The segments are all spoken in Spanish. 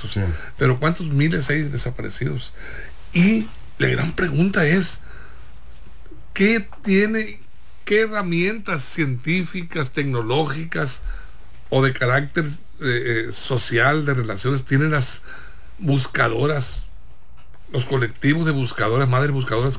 casos, sí, pero ¿cuántos miles hay desaparecidos? Y la gran pregunta es, ¿qué herramientas científicas, tecnológicas o de carácter social, de relaciones, tienen las buscadoras, los colectivos de buscadoras, madres buscadoras?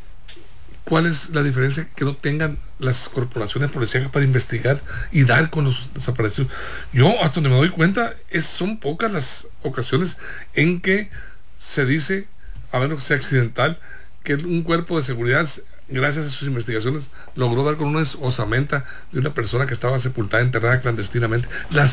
¿Cuál es la diferencia que no tengan las corporaciones policíacas para investigar y dar con los desaparecidos? Yo, hasta donde me doy cuenta, son pocas las ocasiones en que se dice, a menos que sea accidental, que un cuerpo de seguridad, gracias a sus investigaciones, logró dar con una osamenta de una persona que estaba sepultada, enterrada clandestinamente.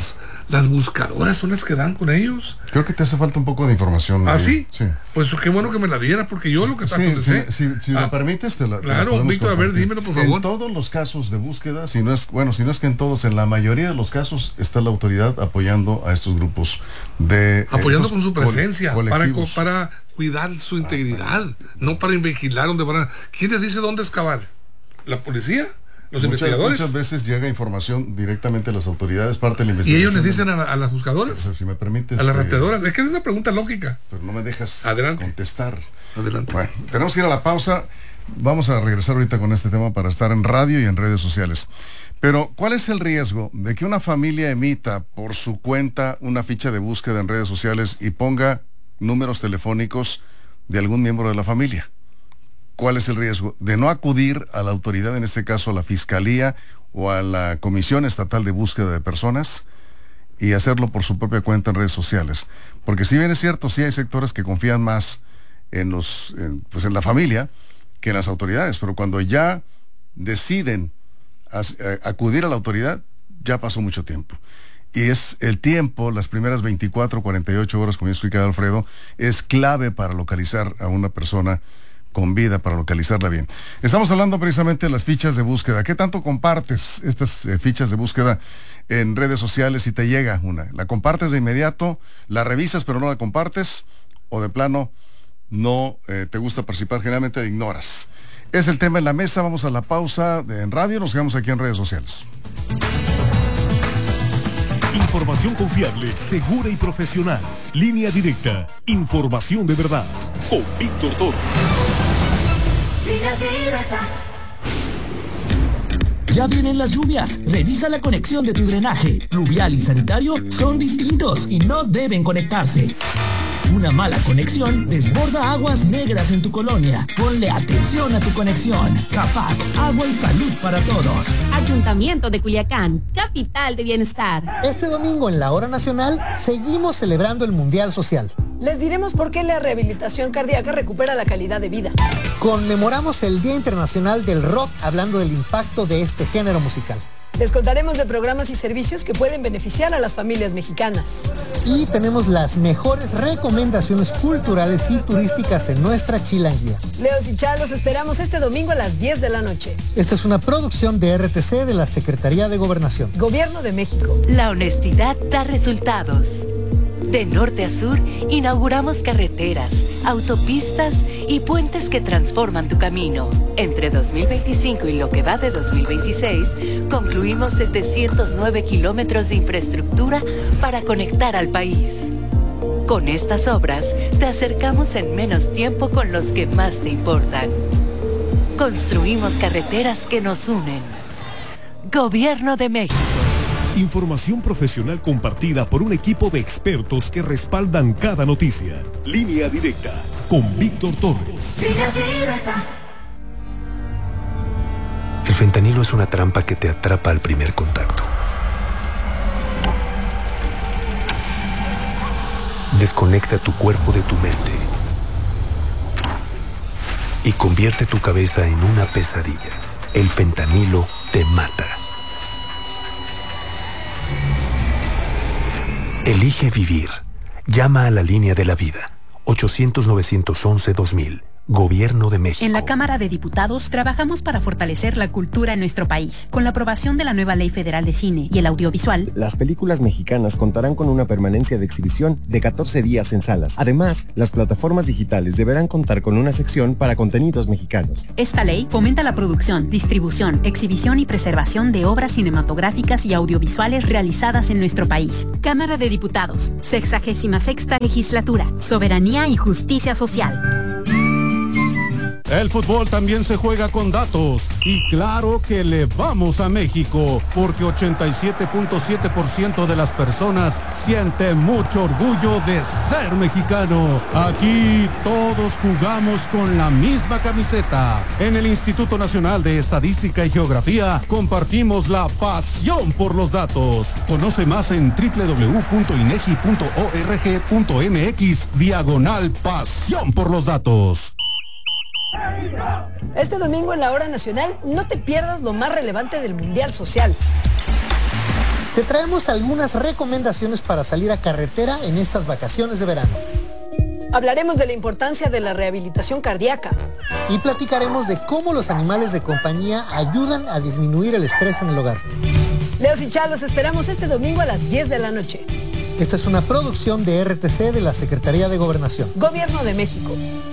Las buscadoras son las que dan con ellos. Creo que te hace falta un poco de información. ¿Ah, sí? Sí. Pues qué bueno que me la diera, porque yo lo que sé. Si me permites, te la claro, Víctor, a ver, dímelo, por favor. En todos los casos de búsqueda, si no es que en todos, en la mayoría de los casos, está la autoridad apoyando a estos grupos de... apoyando con su presencia, colectivos. para cuidar su integridad, no para vigilar dónde van a... ¿Quién les dice dónde excavar? ¿La policía? ¿Los investigadores? Muchas veces llega información directamente a las autoridades, parte de la investigación. ¿Y ellos les dicen a las buscadoras? Si me permites... A las rastreadoras. Es que es una pregunta lógica. Pero no me dejas contestar. Adelante. Bueno, tenemos que ir a la pausa. Vamos a regresar ahorita con este tema para estar en radio y en redes sociales. Pero, ¿cuál es el riesgo de que una familia emita por su cuenta una ficha de búsqueda en redes sociales y ponga números telefónicos de algún miembro de la familia? ¿Cuál es el riesgo? De no acudir a la autoridad, en este caso a la Fiscalía o a la Comisión Estatal de Búsqueda de Personas, y hacerlo por su propia cuenta en redes sociales. Porque si bien es cierto, sí hay sectores que confían más en la familia que en las autoridades, pero cuando ya deciden acudir a la autoridad, ya pasó mucho tiempo. Y es el tiempo, las primeras 24, 48 horas, como ya explicaba Alfredo, es clave para localizar a una persona con vida, para localizarla bien. Estamos hablando precisamente de las fichas de búsqueda. ¿Qué tanto compartes estas fichas de búsqueda en redes sociales si te llega una? ¿La compartes de inmediato? ¿La revisas pero no la compartes? ¿O de plano no te gusta participar? Generalmente la ignoras. Es el tema en la mesa. Vamos a la pausa en radio. Nos quedamos aquí en redes sociales. Información confiable, segura y profesional. Línea directa. Información de verdad. Con Víctor Toro. Línea directa. Ya vienen las lluvias. Revisa la conexión de tu drenaje. Pluvial y sanitario son distintos y no deben conectarse. Una mala conexión desborda aguas negras en tu colonia. Ponle atención a tu conexión. CAPAC, agua y salud para todos. Ayuntamiento de Culiacán, capital de bienestar. Este domingo en la Hora Nacional seguimos celebrando el Mundial Social. Les diremos por qué la rehabilitación cardíaca recupera la calidad de vida. Conmemoramos el Día Internacional del Rock hablando del impacto de este género musical. Les contaremos de programas y servicios que pueden beneficiar a las familias mexicanas. Y tenemos las mejores recomendaciones culturales y turísticas en nuestra chilanguía. Leos y Char, los esperamos este domingo a las 10 de la noche. Esta es una producción de RTC de la Secretaría de Gobernación. Gobierno de México. La honestidad da resultados. De norte a sur, inauguramos carreteras, autopistas y puentes que transforman tu camino. Entre 2025 y lo que va de 2026, concluimos 709 kilómetros de infraestructura para conectar al país. Con estas obras, te acercamos en menos tiempo con los que más te importan. Construimos carreteras que nos unen. Gobierno de México. Información profesional compartida por un equipo de expertos que respaldan cada noticia. Línea directa con Víctor Torres. Línea directa. El fentanilo es una trampa que te atrapa al primer contacto. Desconecta tu cuerpo de tu mente y convierte tu cabeza en una pesadilla. El fentanilo te mata. Elige vivir. Llama a la línea de la vida. 800-911-2000. Gobierno de México. En la Cámara de Diputados trabajamos para fortalecer la cultura en nuestro país. Con la aprobación de la nueva Ley Federal de Cine y el Audiovisual, las películas mexicanas contarán con una permanencia de exhibición de 14 días en salas. Además, las plataformas digitales deberán contar con una sección para contenidos mexicanos. Esta ley fomenta la producción, distribución, exhibición y preservación de obras cinematográficas y audiovisuales realizadas en nuestro país. Cámara de Diputados, 66ª Legislatura, Soberanía y Justicia Social. El fútbol también se juega con datos y claro que le vamos a México porque 87.7% de las personas siente mucho orgullo de ser mexicano. Aquí todos jugamos con la misma camiseta. En el Instituto Nacional de Estadística y Geografía compartimos la pasión por los datos. Conoce más en www.inegi.org.mx/pasión por los datos. Este domingo en la Hora Nacional no te pierdas lo más relevante del Mundial Social. Te traemos algunas recomendaciones para salir a carretera en estas vacaciones de verano. Hablaremos de la importancia de la rehabilitación cardíaca. Y platicaremos de cómo los animales de compañía ayudan a disminuir el estrés en el hogar. Leos y Chá, los esperamos este domingo a las 10 de la noche. Esta es una producción de RTC de la Secretaría de Gobernación. Gobierno de México.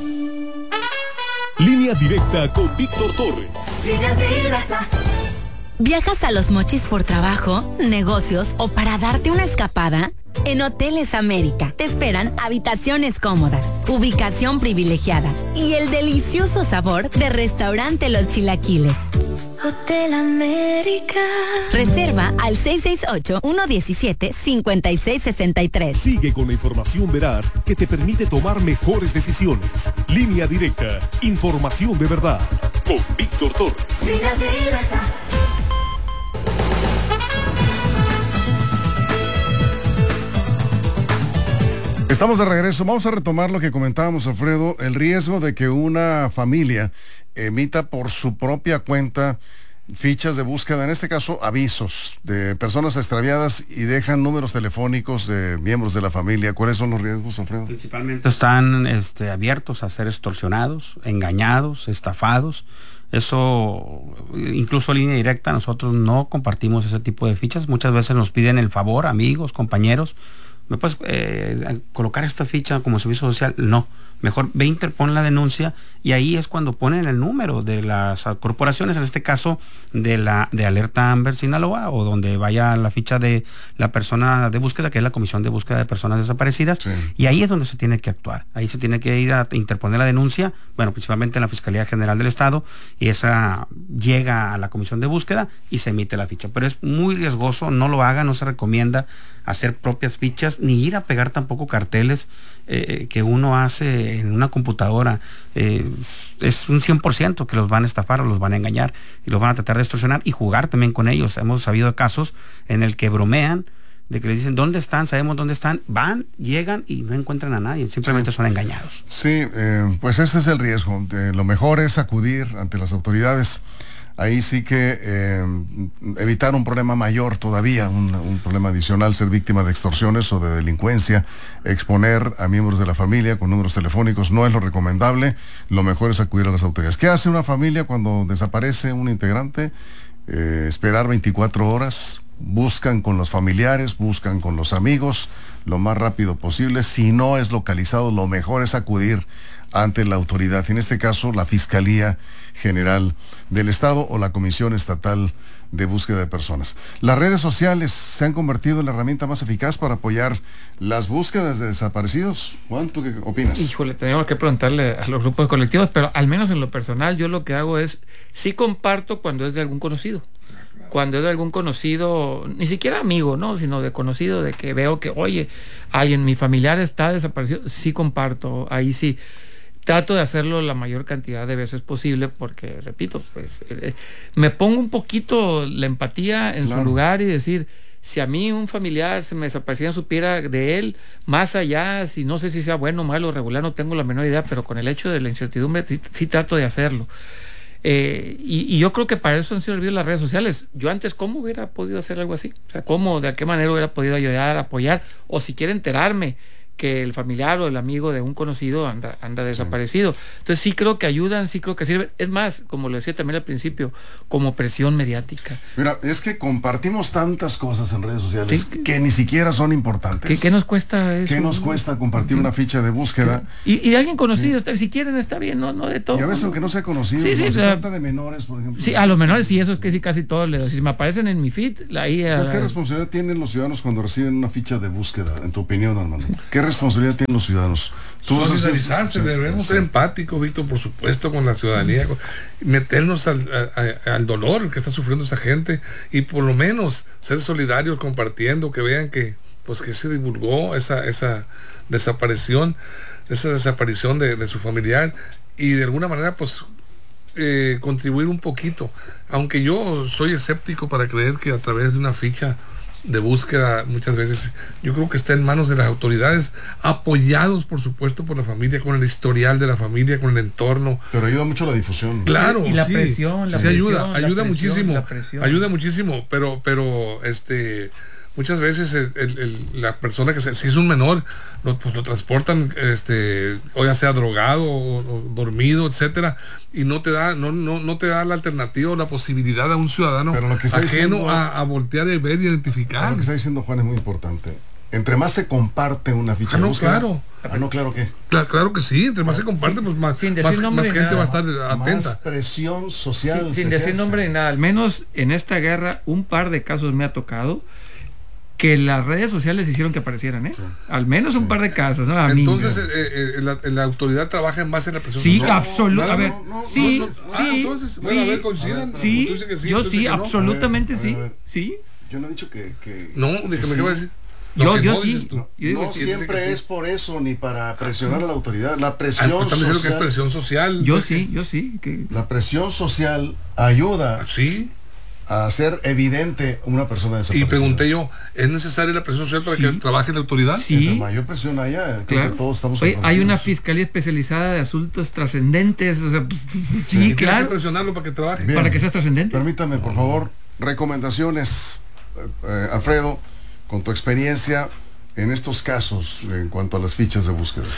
Línea Directa con Víctor Torres. Línea Directa. ¿Viajas a Los Mochis por trabajo, negocios o para darte una escapada? En Hoteles América te esperan habitaciones cómodas, ubicación privilegiada y el delicioso sabor de Restaurante Los Chilaquiles. Hotel América. Reserva al 668-117-5663. Sigue con la información veraz que te permite tomar mejores decisiones. Línea Directa, información de verdad. Con Víctor Torres. Línea Directa. Estamos de regreso. Vamos a retomar lo que comentábamos, Alfredo, el riesgo de que una familia emita por su propia cuenta fichas de búsqueda, en este caso avisos de personas extraviadas y dejan números telefónicos de miembros de la familia. ¿Cuáles son los riesgos, Alfredo? Principalmente están abiertos a ser extorsionados, engañados, estafados. Eso, incluso Línea Directa, nosotros no compartimos ese tipo de fichas. Muchas veces nos piden el favor, amigos, compañeros, ¿me puedes colocar esta ficha como servicio social? No, mejor ve, interpon la denuncia y ahí es cuando ponen el número de las corporaciones, en este caso de Alerta Amber Sinaloa, o donde vaya la ficha de la persona de búsqueda, que es la Comisión de Búsqueda de Personas Desaparecidas, sí. Y ahí es donde se tiene que actuar, ahí se tiene que ir a interponer la denuncia, bueno, principalmente en la Fiscalía General del Estado, y esa llega a la Comisión de Búsqueda y se emite la ficha, pero es muy riesgoso, no lo haga, no se recomienda hacer propias fichas, ni ir a pegar tampoco carteles que uno hace en una computadora. Es un 100% que los van a estafar o los van a engañar y los van a tratar de extorsionar y jugar también con ellos. Hemos sabido casos en el que bromean, de que les dicen ¿dónde están? Sabemos dónde están, van, llegan y no encuentran a nadie, simplemente son engañados. Sí, pues ese es el riesgo. Lo mejor es acudir ante las autoridades. Ahí sí que evitar un problema mayor todavía, un problema adicional, ser víctima de extorsiones o de delincuencia, exponer a miembros de la familia con números telefónicos no es lo recomendable. Lo mejor es acudir a las autoridades. ¿Qué hace una familia cuando desaparece un integrante? Esperar 24 horas, buscan con los familiares, buscan con los amigos lo más rápido posible. Si no es localizado, lo mejor es acudir ante la autoridad, en este caso la Fiscalía General del Estado o la Comisión Estatal de Búsqueda de Personas. Las redes sociales se han convertido en la herramienta más eficaz para apoyar las búsquedas de desaparecidos. Juan, ¿tú qué opinas? Híjole, tenemos que preguntarle a los grupos colectivos, pero al menos en lo personal yo lo que hago es, sí comparto cuando es de algún conocido. Cuando es de algún conocido, ni siquiera amigo, ¿no? Sino de conocido, de que veo que, oye, alguien, mi familiar está desaparecido, sí comparto, ahí sí. Trato de hacerlo la mayor cantidad de veces posible porque, repito, pues me pongo un poquito la empatía en su lugar y decir, si a mí un familiar se me desapareciera, supiera de él, más allá, si no sé si sea bueno, malo, regular, no tengo la menor idea, pero con el hecho de la incertidumbre sí trato de hacerlo. Y yo creo que para eso han servido las redes sociales. Yo antes, ¿cómo hubiera podido hacer algo así? O sea, ¿cómo, de qué manera hubiera podido ayudar, apoyar, o si quiere enterarme que el familiar o el amigo de un conocido anda desaparecido. Entonces sí creo que ayudan, sí creo que sirven. Es más, como lo decía también al principio, como presión mediática. Mira, es que compartimos tantas cosas en redes sociales que ni siquiera son importantes. ¿Qué nos cuesta eso? ¿Qué nos cuesta compartir una ficha de búsqueda? Y de alguien conocido, si quieren está bien, no de todo. Y a veces aunque no sea conocido, se trata de menores, por ejemplo. Sí, a los menores sí, eso es que sí, casi todos les. Si me aparecen en mi feed, ahí... Entonces, ¿qué responsabilidad tienen los ciudadanos cuando reciben una ficha de búsqueda, en tu opinión, Armando? ¿Qué responsabilidad tienen los ciudadanos? Solidarizarse, debemos ser empáticos, Víctor, por supuesto, con la ciudadanía, meternos al dolor que está sufriendo esa gente y por lo menos ser solidarios compartiendo, que vean que se divulgó esa desaparición de su familiar y de alguna manera contribuir un poquito, aunque yo soy escéptico para creer que a través de una ficha de búsqueda muchas veces yo creo que está en manos de las autoridades, apoyados por supuesto por la familia, con el historial de la familia, con el entorno. Pero ayuda mucho la difusión. Claro, y la presión, ayuda muchísimo, pero muchas veces la persona que si es un menor lo transportan o ya sea drogado o dormido, etcétera, y no te da la alternativa o la posibilidad a un ciudadano ajeno a voltear y ver y identificar. Lo que está diciendo Juan es muy importante. Entre más se comparte una ficha de búsqueda. Claro que. Claro que sí, entre más se comparte, pues más gente va a estar atenta. Más presión social. Sin decir nombre ni nada. Al menos en esta guerra un par de casos me ha tocado que las redes sociales hicieron que aparecieran, al menos un par de casos, ¿no? Entonces la autoridad trabaja en base a la presión. Sí, absolutamente. A ver, entonces, bueno, a ver, coincidan. Sí, yo sí, absolutamente sí. Sí. Yo no he dicho que... No, déjame que voy a decir. Yo sí. No siempre es por eso, ni para presionar a la autoridad. La presión social... que es presión social. Yo sí. La presión social ayuda. Sí. A hacer evidente una persona desaparecida. Y pregunté yo, ¿es necesaria la presión social para que trabaje la autoridad? Sí. Entre mayor presión haya, creo que todos estamos... hay una fiscalía especializada de asuntos trascendentes, o sea, claro. Hay que presionarlo para que trabaje. Bien. Para que sea trascendente. Permítame, por favor, recomendaciones, Alfredo, con tu experiencia en estos casos en cuanto a las fichas de búsqueda.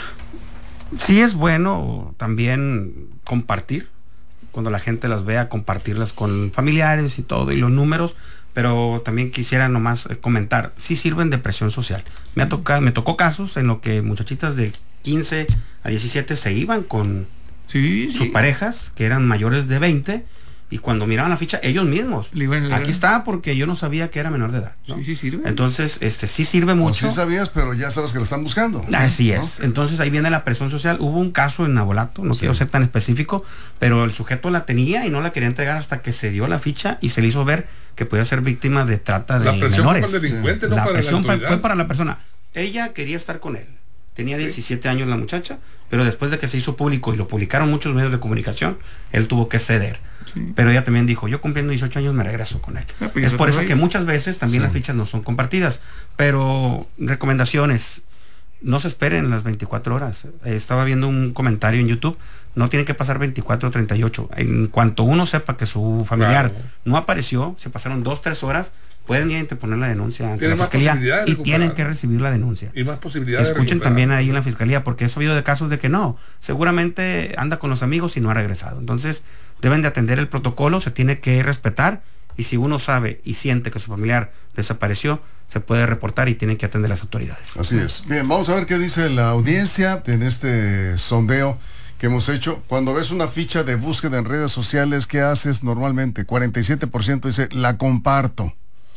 Sí es bueno también compartir. Cuando la gente las vea, compartirlas con familiares y todo, y los números, pero también quisiera nomás comentar, sí sirven de presión social. Me tocó casos en los que muchachitas de 15 a 17 se iban con sus parejas, que eran mayores de 20, y cuando miraban la ficha, ellos mismos, aquí está porque yo no sabía que era menor de edad, ¿no? Sí sirve. Entonces, sí sirve mucho. Sí sabías, pero ya sabes que lo están buscando. Así es. Entonces ahí viene la presión social. Hubo un caso en Navolato, no quiero ser tan específico, pero el sujeto la tenía y no la quería entregar hasta que se dio la ficha y se le hizo ver que podía ser víctima de trata de menores. Fue para el delincuente, no la para presión la autoridad. Fue para la persona. Ella quería estar con él. Tenía 17 años la muchacha, pero después de que se hizo público y lo publicaron muchos medios de comunicación, él tuvo que ceder. Pero ella también dijo, yo cumpliendo 18 años me regreso con él. Es por eso que muchas veces también las fichas no son compartidas. Pero recomendaciones, no se esperen las 24 horas. Estaba viendo un comentario en YouTube, no tiene que pasar 24 o 38. En cuanto uno sepa que su familiar no apareció, se pasaron 2-3 horas, pueden ir a interponer la denuncia ante la fiscalía y tienen que recibir la denuncia. Y más posibilidades. Escuchen también ahí en la fiscalía, porque he sabido de casos de que no, seguramente anda con los amigos y no ha regresado. Entonces deben de atender el protocolo, se tiene que respetar, y si uno sabe y siente que su familiar desapareció, se puede reportar y tienen que atender las autoridades. Así es. Bien, vamos a ver qué dice la audiencia en este sondeo que hemos hecho. Cuando ves una ficha de búsqueda en redes sociales, ¿qué haces normalmente? 47% dice, la comparto.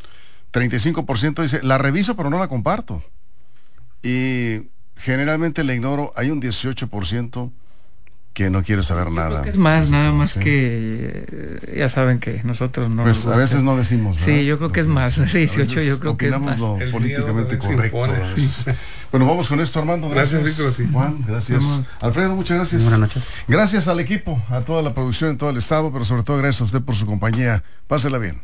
35% dice, la reviso pero no la comparto. Y generalmente la ignoro. Hay un 18% que no quiere saber nada. Es más, nada más que ya saben que nosotros no... Pues a veces no decimos, ¿verdad? Sí, yo creo que es más. 18 yo creo que es más. Lo políticamente correcto. Bueno, vamos con esto, Armando. Gracias, Víctor. Juan, gracias. Alfredo, muchas gracias. Buenas noches. Gracias al equipo, a toda la producción en todo el estado, pero sobre todo gracias a usted por su compañía. Pásela bien.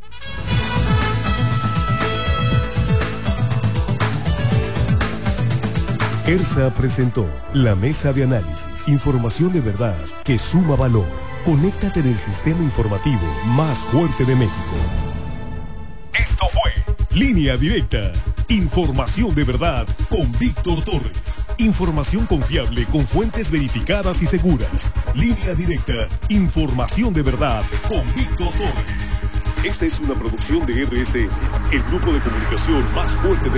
ERSA presentó La Mesa de Análisis. Información de verdad que suma valor. Conéctate en el sistema informativo más fuerte de México. Esto fue Línea Directa. Información de verdad con Víctor Torres. Información confiable con fuentes verificadas y seguras. Línea directa. Información de verdad con Víctor Torres. Esta es una producción de RSN, el grupo de comunicación más fuerte del